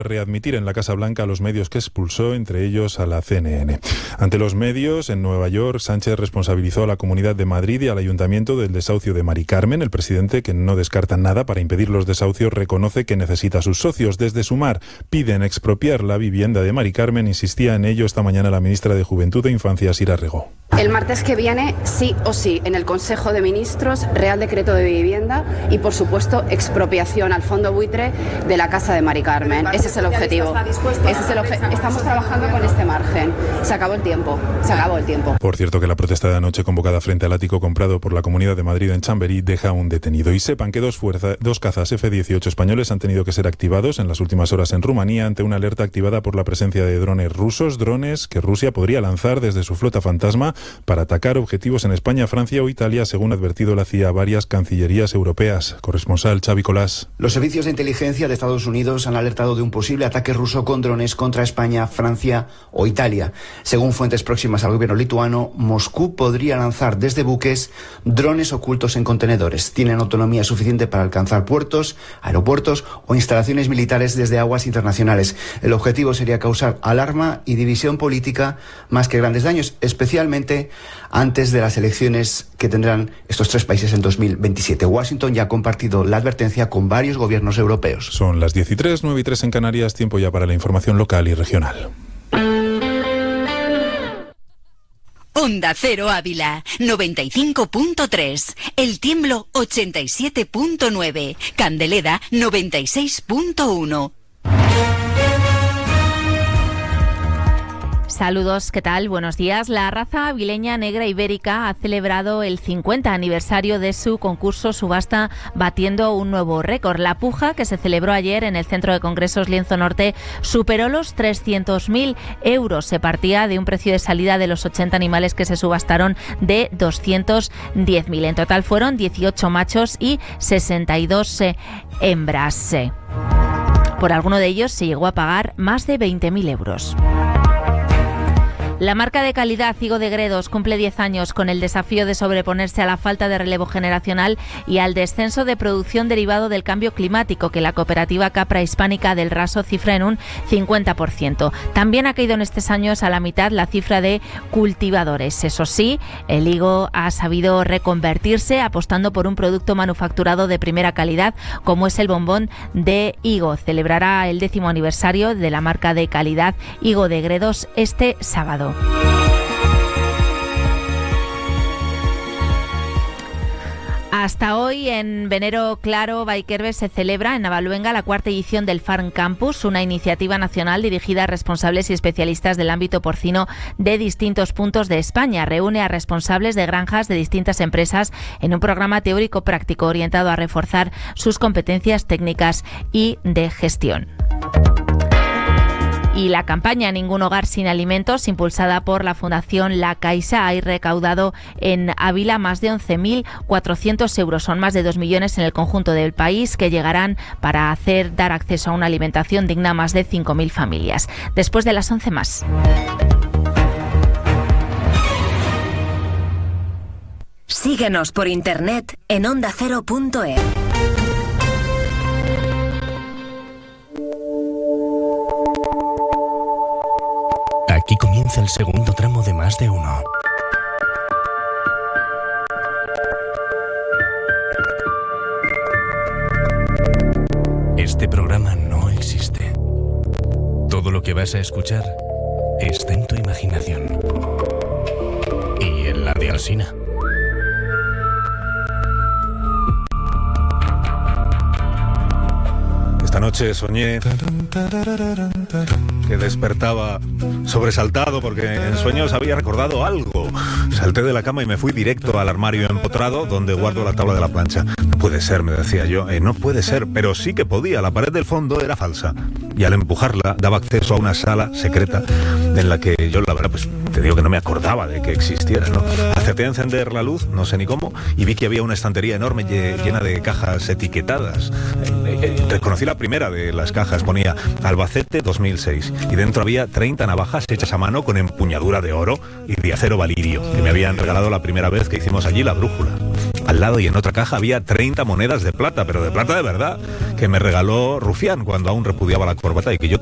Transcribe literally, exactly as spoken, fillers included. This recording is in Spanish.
readmitir en la Casa Blanca a los medios que expulsó, entre ellos a la C N N. Ante los medios, en Nueva York, Sánchez responsabilizó a la Comunidad de Madrid y al Ayuntamiento del desahucio de Mari Carmen. El presidente, que no descarta nada para impedir los desahucios, reconoce que necesita a sus socios. Desde Sumar piden expropiar la vivienda de Mari Carmen. Insistía en ello esta mañana la ministra de Juventud e Infancia, Sira Rego. El martes que viene, sí o sí, en el Consejo de Ministros, Real Decreto de Vivienda y, por supuesto, expropiación al fondo buitre de la casa de Mari Carmen. Ese es el objetivo. Ese es el obje- Estamos trabajando con este margen. Se acabó el tiempo. Se acabó el tiempo. Por cierto, que la protesta de anoche convocada frente al ático comprado por la Comunidad de Madrid en Chamberí deja un detenido. Y sepan que dos, fuerza, dos cazas F dieciocho españoles han tenido que ser activados en las últimas horas en Rumanía ante una alerta activada por la presencia de drones rusos, drones que Rusia podría lanzar desde su flota fantasma para atacar objetivos en España, Francia o Italia, según ha advertido la C I A a varias cancillerías europeas. Corresponsal Xavi Colás. Los servicios de inteligencia de Estados Unidos han alertado de un posible ataque ruso con drones contra España, Francia o Italia. Según fuentes próximas al gobierno lituano, Moscú podría lanzar desde buques drones ocultos en contenedores. Tienen autonomía suficiente para alcanzar puertos, aeropuertos o instalaciones militares desde aguas internacionales. El objetivo sería causar alarma y división política más que grandes daños, especialmente antes de las elecciones que tendrán estos tres países en dos mil veintisiete. Washington ya ha compartido la advertencia con varios gobiernos europeos. Son las diez y tres, nueve y tres en Canarias, tiempo ya para la información local y regional. Onda Cero Ávila, noventa y cinco punto tres, El Tiemblo ochenta y siete punto nueve, Candeleda noventa y seis punto uno. Saludos, ¿qué tal? Buenos días. La raza avileña negra ibérica ha celebrado el cincuenta aniversario de su concurso subasta batiendo un nuevo récord. La puja, que se celebró ayer en el Centro de Congresos Lienzo Norte, superó los trescientos mil euros. Se partía de un precio de salida de los ochenta animales que se subastaron de doscientos diez mil. En total fueron dieciocho machos y sesenta y dos hembras. Por alguno de ellos se llegó a pagar más de veinte mil euros. La marca de calidad Higo de Gredos cumple diez años con el desafío de sobreponerse a la falta de relevo generacional y al descenso de producción derivado del cambio climático que la cooperativa Capra Hispánica del Raso cifra en un cincuenta por ciento. También ha caído en estos años a la mitad la cifra de cultivadores. Eso sí, el higo ha sabido reconvertirse apostando por un producto manufacturado de primera calidad como es el bombón de higo. Celebrará el décimo aniversario de la marca de calidad Higo de Gredos este sábado. Hasta hoy en Venero Claro Baiquerbe se celebra en Navaluenga la cuarta edición del Farm Campus, una iniciativa nacional dirigida a responsables y especialistas del ámbito porcino de distintos puntos de España. Reúne a responsables de granjas de distintas empresas en un programa teórico práctico orientado a reforzar sus competencias técnicas y de gestión. Y la campaña Ningún Hogar Sin Alimentos, impulsada por la Fundación La Caixa, ha recaudado en Ávila más de once mil cuatrocientos euros. Son más de dos millones en el conjunto del país que llegarán para hacer dar acceso a una alimentación digna a más de cinco mil familias. Después de las once más. Síguenos por internet en onda cero punto es. Aquí comienza el segundo tramo de Más de Uno. Este programa no existe. Todo lo que vas a escuchar está en tu imaginación. Y en la de Alsina. Esta noche soñé que despertaba sobresaltado porque en sueños había recordado algo. Salté de la cama y me fui directo al armario empotrado donde guardo la tabla de la plancha. No puede ser, me decía yo, eh, no puede ser, pero sí que podía. La pared del fondo era falsa y al empujarla daba acceso a una sala secreta en la que yo, la verdad, pues te digo que no me acordaba de que existiera, ¿no? Acerté a encender la luz, no sé ni cómo, y vi que había una estantería enorme llena de cajas etiquetadas. Eh, eh, reconocí la primera de las cajas, ponía Albacete dos mil seis, y dentro había treinta navajas hechas a mano con empuñadura de oro y de acero valirio, que me habían regalado la primera vez que hicimos allí la brújula. Al lado y en otra caja había treinta monedas de plata, pero de plata de verdad, que me regaló Rufián cuando aún repudiaba la corbata y que yo